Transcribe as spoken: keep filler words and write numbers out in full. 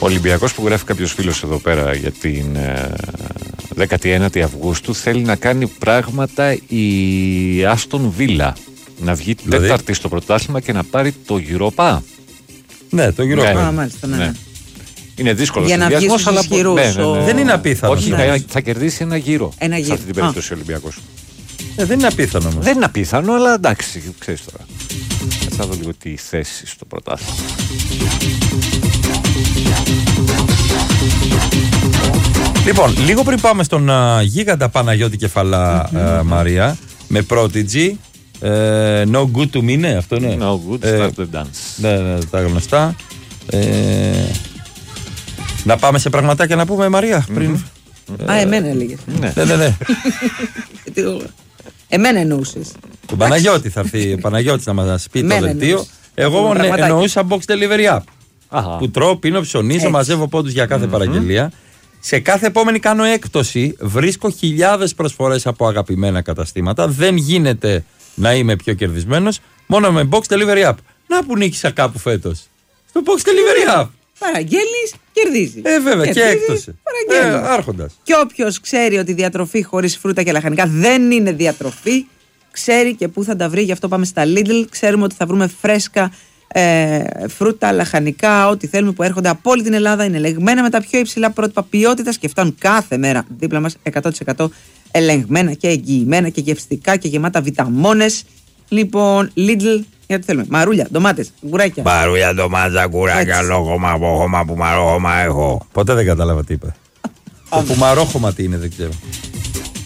Ολυμπιακός που γράφει κάποιος φίλος εδώ πέρα για την ε, δέκατη ένατη Αυγούστου θέλει να κάνει πράγματα η Άστον Βίλα. Να βγει δηλαδή τέταρτη στο πρωτάθλημα και να πάρει το Europa. Ναι, το Europa. Α, μάλιστα, ναι. ναι. Είναι δύσκολο για να βγει στους αλλά ισχυρούς. Ναι, ναι, ναι. Δεν είναι απίθανο. Όχι, ναι. θα κερδίσει ένα γύρο. Ένα γύρο. Σε αυτή την περίπτωση ο Ολυμπιακός. Ε, δεν είναι απίθανο. Δεν είναι απίθανο, αλλά εντάξει, ξέρεις τώρα. Θα δω λίγο τη θέση στο πρωτάθλημα. Λοιπόν, λίγο πριν πάμε στον uh, γίγαντα Παναγιώτη Κεφαλά, mm-hmm. uh, Μαρία, με Prodigy, uh, No Good to Me, ναι, αυτό είναι. No Good, uh, Start the Dance. Ναι, ναι, τα γνωστά. Uh, να πάμε σε πραγματάκια να πούμε, Μαρία, πριν. Mm-hmm. Uh, Α, εμένα έλεγες. Ναι, ναι, ναι. Εμένα εννοούσες. Τον Παναγιώτη θα έρθει, ο Παναγιώτης να μας πει το δελτίο. Εγώ εννοούσα Box Delivery App. Αχα. Που τρώω, πίνω, ψωνίζω, μαζεύω πόντους για κάθε mm-hmm. παραγγελία. Σε κάθε επόμενη κάνω έκπτωση, βρίσκω χιλιάδες προσφορές από αγαπημένα καταστήματα. Δεν γίνεται να είμαι πιο κερδισμένος μόνο με Box Delivery App. Να που νίκησα κάπου φέτος. Στο Box Delivery App. Παραγγέλνεις, κερδίζει. Ε, βέβαια, κερδίζεις, και έκπτωση. Ε, άρχοντας. Και όποιος ξέρει ότι διατροφή χωρίς φρούτα και λαχανικά δεν είναι διατροφή, ξέρει και πού θα τα βρει. Γι' αυτό πάμε στα Lidl. Ξέρουμε ότι θα βρούμε φρέσκα ε, φρούτα, λαχανικά, ό,τι θέλουμε που έρχονται από όλη την Ελλάδα. Είναι ελεγμένα με τα πιο υψηλά πρότυπα ποιότητας και φτάνουν κάθε μέρα δίπλα μας εκατό τοις εκατό ελεγμένα και εγγυημένα και γευστικά και γεμάτα βιταμόνες. Λοιπόν, Lidl. Γιατί θέλουμε. Μαρούλια, ντομάτες, γκουράκια. Μαρούλια, ντομάτια, γκουράκια, λόγωμα, απόχωμα, πουμαρόχωμα έχω. Ποτέ δεν κατάλαβα τι είπε. Το πουμαρόχωμα τι είναι, δεν ξέρω.